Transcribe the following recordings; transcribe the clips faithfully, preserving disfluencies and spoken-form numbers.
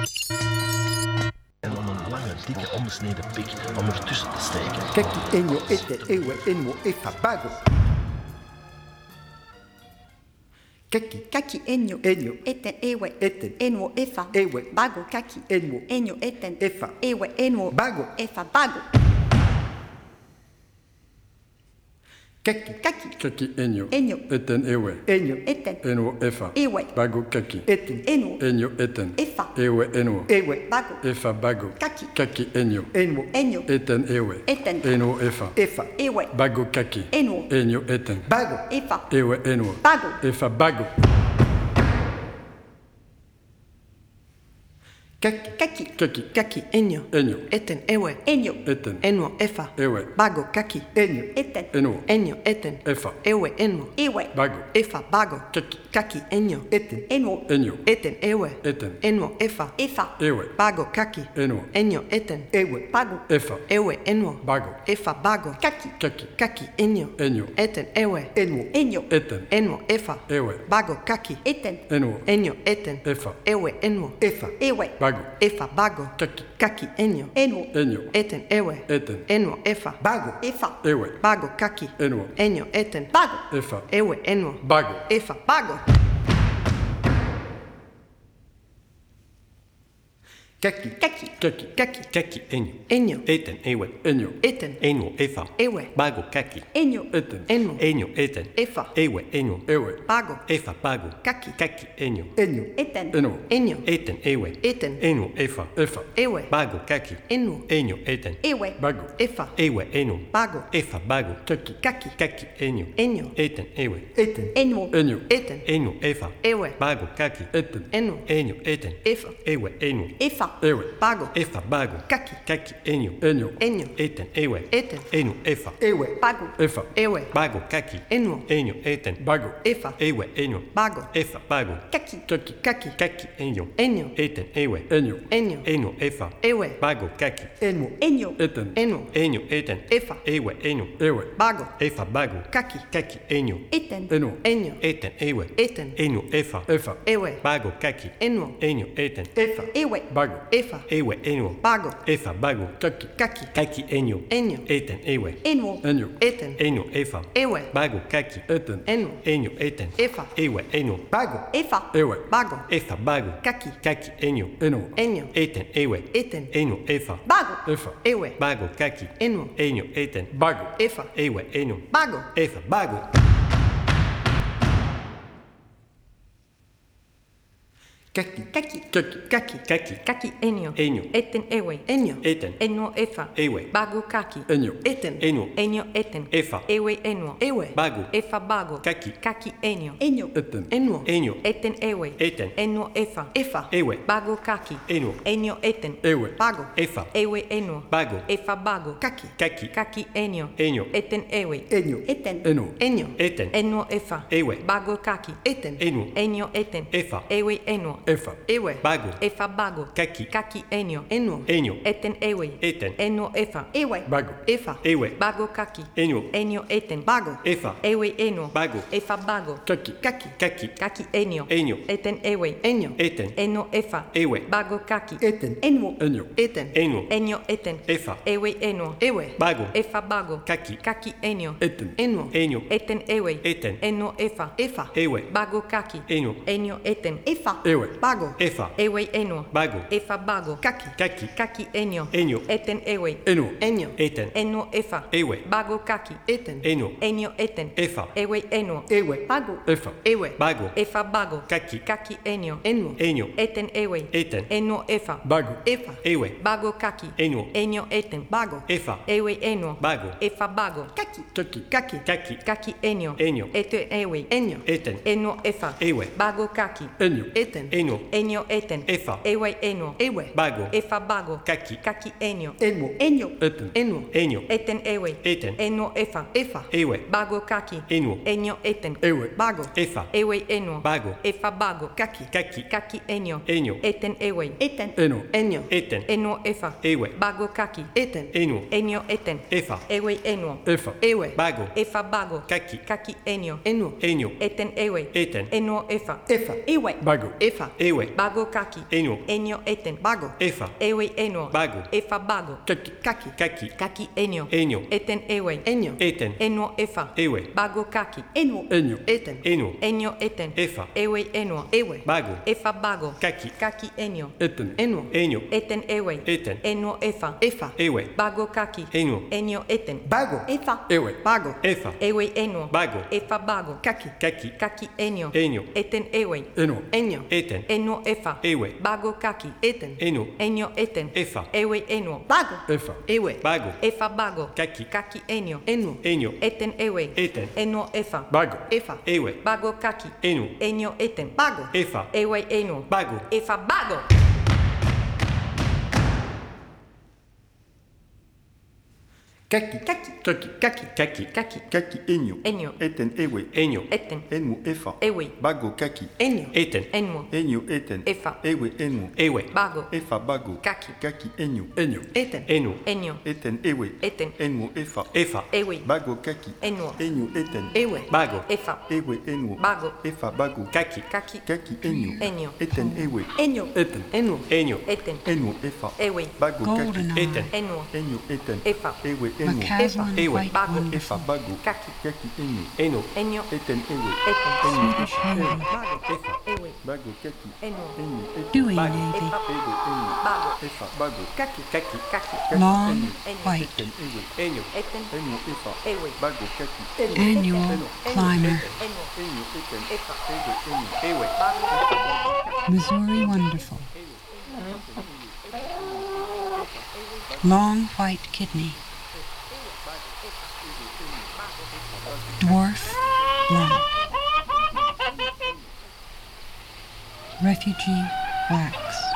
En dan een lange, dikke, onbesneden pik om ertussen te steken. Kaki enyo ete ewe enwo efa bago. Kaki Kaki enyo. enyo Eten ewe. eten Enwo efa. ewe Bago kaki. enwo Enyo eten. efa Ewe enwo. bago. Efa bago. Kaki Kaki. Kaki enyo. Enyo. Eten ewe. enyo Eten. Enwo efa. Ewe. Bago kaki. eten Enwo. Enyo eten. Efa. Ewe enwo. ewe Bago. Efa bago. Kaki. Kaki enyo. enwo Enyo. Eten ewe. Eten. Enwo efa. efa Ewe. Bago kaki. Enwo. Enyo eten. bago. Efa. Ewe enwo. Bago. Efa bago. Kaki Kaki. Kaki. Kaki enyo. Enyo. Eten ewe. Enyo. Eten. Enwo efa. Ewe. Bago kaki. enyo Eten. Enwo. Enyo eten. Efa. Ewe enwo. Ewe. Bago. Efa bago. Kaki. Kaki enyo. eten Enwo. Enyo. Eten ewe. Eten. Enwo efa. Efa. Ewe. Bago kaki. Enwo. Enyo eten. ewe Bago. Efa. Ewe enwo. Bago. Efa bago. Kaki. Kaki. Kaki enyo. Enyo. Eten ewe. enwo Enyo. Eten. Enwo efa. Ewe. Bago kaki. Eten. Enwo. Enyo eten. Efa. Ewe enwo. efa Ewe. Bago. Efa bago. Kaki. Kaki enyo. Enwo. Enyo. Eten ewe. Eten. Enwo efa. bago. Efa. Ewe. Bago kaki. Enwo. Enyo eten. Bago. Efa. Ewe enwo. Bago. Efa bago. Kaki Kaki. Kaki. Kaki. Kaki enyo. Enyo. Eten ewe. Enyo. Eten. Enwo efa. Ewe. Bago kaki. Enyo. Eten. Enwo. Enyo eten. Efa. Ewe enyo. Ewe. Bago. Efa bago. Kaki. Kaki enyo. enyo Eten. Enwo. Enyo. Eten ewe. Eten. Enwo efa. Efa. Ewe. Bago kaki. Enwo. Enyo eten. Ewe. Bago. Efa. Ewe enyo. Bago. Efa bago. Kaki. Kaki. Kaki enyo. Enyo. Eten ewe. eten Enwo. Enyo. Eten. Enyo efa. Ewe. Bago kaki. Eten. Enwo. Enyo eten. Efa. Ewe enyo. Efa. Ewe. Bago. Efa bago. Kaki. Kaki enyo. Enyo. Enyo. Eten ewe. Eten. Enyo efa. ewe Bago. Efa. Ewe. Bago kaki. Enwo. Enyo eten. Bago. Efa. Ewe enyo. Bago. Efa bago. Kaki. Kaki. Kaki. Kaki enyo. Enyo. Eten ewe. Enyo. Enyo. Enyo efa. Ewe. Bago kaki. enwo Enyo. Eten. Enwo. Enyo eten. Efa. Ewe enyo. Ewe. Bago. Efa bago. Kaki. Kaki enyo. Eten. Enwo. Enyo. Eten ewe. Eten. Enyo efa. Efa. Ewe. Bago kaki. Enwo. Enyo eten. efa Ewe. Bago. Efa. Ewe enyo. Bago. Efa bago. Kaki. Kaki. Kaki enyo. Enyo. Eten ewe. Enwo. Enyo. Eten. Enyo efa. Ewe. Bago kaki. Eten. Enwo. Enyo eten. Efa. Ewe enyo. bago Efa. Ewe. Bago. Efa bago. Kaki. Kaki enyo. Enwo. Enyo. Eten ewe. Eten. Enyo efa. Bago. Efa. Ewe. Bago kaki. Enwo. Enyo eten. Bago. Efa. Ewe enyo. Bago. Efa bago. Kaki Kaki. Kaki. Kaki. Kaki. Kaki enyo. Enyo. Eten ewe. Enyo. Eten. Enwo efa. Ewe. Bago kaki. Enyo. Eten. Enyo. Enyo eten. Efa. Ewe enwo. Ewe. Bago. Efa bago. Kaki. Kaki enyo. Enyo. Eten. Enwo. Enyo. Eten ewe. Eten. Enwo efa. Efa. Ewe. Bago kaki. Enyo. Enyo eten. Ewe. Bago. Efa. Ewe enwo. Bago. Efa bago. Kaki. Kaki. Kaki enyo. Enyo. Eten ewe. enyo Eten. Enwo. Enyo. Eten. Enwo efa. Ewe. Bago kaki. Eten. Enyo. Enyo eten. Efa. Ewe enwo. Efa. Ewe. Bago. Efa bago. Kaki. Kaki enyo. Enwo. Enyo. Eten ewe. Eten. Enwo efa. Ewe. Bago. Efa. Ewe. Bago kaki. Enyo. Enyo eten. Bago. Efa. Ewe enwo. Bago. Efa bago. Kaki. Kaki. Kaki. Kaki enyo. Enyo. Eten ewe. Enyo. Eten. Enwo efa. Ewe. Bago kaki. eten Enwo. Enyo. Eten. Enyo. Enyo eten. Efa. Ewe enwo. Ewe. Bago. Efa bago. Kaki. Kaki enyo. Eten. Enwo. Enyo. Eten ewe. Eten. Enwo efa. Efa. Ewe. Bago kaki. Enyo. Enyo eten. Efa. Ewe. Bago. Efa. Ewe enwo. Bago. Efa bago. Kaki. Kaki. Kaki enyo. Enyo. Eten ewe. Enwo. Enyo. Eten. Enwo efa. Ewe. Bago kaki. Eten. Enyo. Enyo eten. Efa. Ewe enwo. ewe Bago. Efa. Ewe. Bago. Efa bago. Kaki. Kaki enyo. Enwo. Enyo. Eten ewe. Eten. Enwo efa. Bago. Efa. Ewe. Bago kaki. Enyo. Enyo eten. Bago. Efa. Ewe enwo. Bago. Efa bago. Kaki. Kaki. Kaki. Kaki. Kaki enyo. Enyo. Eten ewe. Enyo. Eten. Enwo efa. Ewe. Bago kaki. Enyo. Eten. Enyo. Enyo eten. Efa. Ewe enwo. Ewe. Bago. Efa bago. Kaki. Kaki enyo. enwo Enyo. Eten. Enwo. Enyo. Eten ewe. Eten. Enwo efa. Efa. Ewe. Bago kaki. Enyo. Enyo eten. Ewe. Bago. Efa. Ewe enwo. Bago. Efa bago. Kaki. Kaki. Kaki enyo. Enyo. Eten ewe. Eten. Enwo. Enyo. Eten. Enwo efa. Ewe. Bago kaki. Eten. Enyo. Enyo eten. Efa. Ewe enwo. Efa. Ewe. Bago. Efa bago. Kaki. Kaki enyo. Enwo. Enyo. Eten ewe. Eten. Enwo efa. efa Ewe. Bago. Efa. Ewe. Bago kaki. Enyo. Enyo eten. Bago. Efa. Ewe enyo. Bago. Efa bago. Kaki. Kaki. Kaki. Kaki enyo. Enyo. Eten ewe. Enyo. Eten. Enyo efa. Ewe. Bago kaki. Enwo. Enyo. Eten. Enyo. Enyo eten. Efa. Ewe enyo. Ewe. Bago. Efa bago. Kaki. Kaki enyo. Eten. Enwo. Enyo. Eten ewe. Eten. Enyo efa. Efa. Ewe. Bago kaki. Enyo. Enyo eten. Bago. Efa. Ewe. Bago. Efa. Ewe enyo. Bago. Efa bago. Kaki. Kaki. Kaki enyo. Enyo. Eten ewe. Enyo. Enyo. Eten. Enyo efa. Ewe. Bago kaki. Eten. Enyo. Enyo eten. Efa. Ewe enyo. Bago. Efa. Ewe. Bago. Efa bago. Kaki. Kaki enyo. Enwo. Enyo. Eten ewe. Eten. Enyo efa. Bago. Efa. Ewe. Bago kaki. Enyo. Enyo eten. Bago. Efa. Ewe enyo. Bago. Efa bago. Kaki. Kaki. Kaki. Kaki. Kaki. Kaki. Kaki enyo. Enyo. Eten ewe. Enyo. Eten. Enwo efa. Ewe. Bago kaki. Enyo. Eten. Enyo. Enyo eten. Efa. Ewe enwo. Ewe. Bago. Efa bago. Kaki. Kaki enyo. Enyo. Eten. Enyo. Enyo. Eten ewe. Eten. Enwo efa. Efa. Ewe. Bago kaki. Enyo. Enyo eten. Ewe. Bago. Efa. Ewe enwo. Bago. Efa bago. Kaki. Kaki. Kaki enyo. Enyo. Eten ewe. Enyo. Eten. Enwo. Enyo. Eten. Enwo efa. Ewe. Bago kaki. Golden Eten. eye, Enyo. Enyo eten. Efa. Ewe enwo. Macaslin Ewe. white Bago. wonderful, Efa bago. Kaki. Kaki enyo. Enyo. Enyo. Eten ewe. Eten. Swedish navy, Efa. Ewe. Bago kaki. Enyo. Enyo eten. Dewey Bago. navy, Efa. Ewe enyo. Bago. Efa bago. Kaki. Kaki. Kaki. long, Enyo. white, Eten ewe. Enyo. Eten. Enyo efa. Ewe. Bago kaki. annual climber, Enyo. Enyo eten. Efa. Ewe enyo. Ewe. Bago. Missouri wonderful, long white kidney, dwarf black, refugee wax,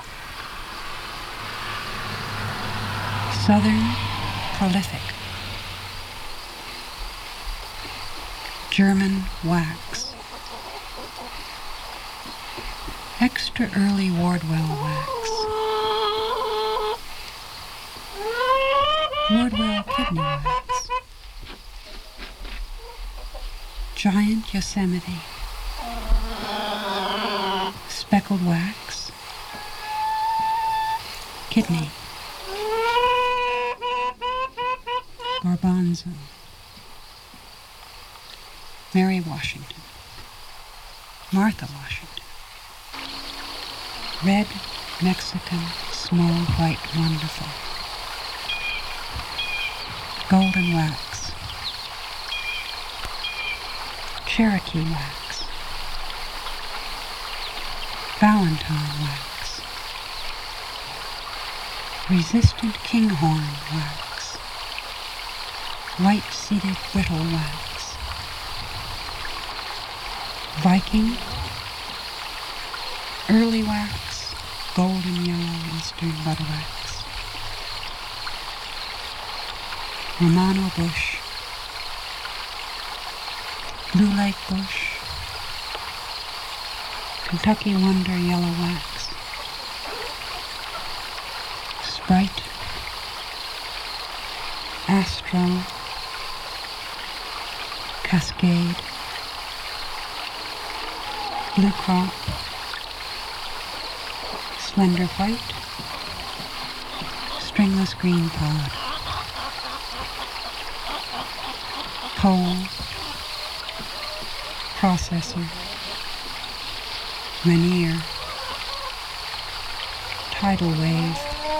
southern prolific, German wax, extra early Wardwell wax, Wardwell kidney wax, giant Yosemite, speckled wax, kidney, garbanzo, Mary Washington, Martha Washington, red Mexican small white wonderful, golden wax, Cherokee wax, Valentine wax, resistant kinghorn wax, white-seeded brittle wax, Viking, early wax, golden yellow eastern butter wax, Romano bush, Blue Lake bush, Kentucky wonder yellow wax, Sprite, Astro, Cascade, Blue crop, slender white, stringless green pod, pole, processor, Rainier, tidal wave,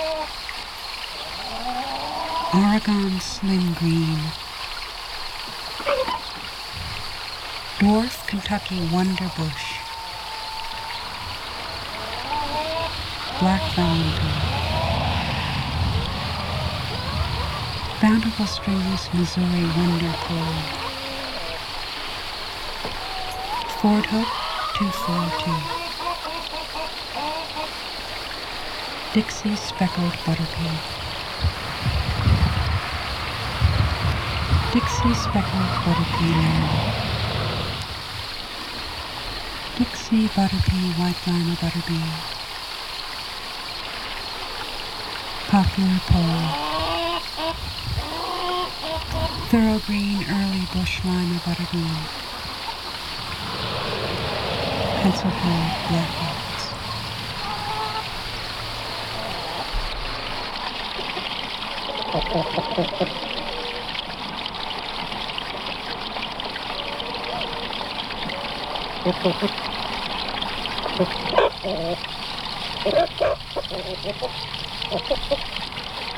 Oregon slim green, dwarf Kentucky wonder bush, black valentine, bountiful stringless Missouri wonder pole, Ford hook two forty-two, Dixie speckled butterpea, Dixie speckled butterpea lamb, Dixie butterpea white lima butterbean, poplar pole, thorough green early bush lima butterbean, pencil pole black wax, Thank you.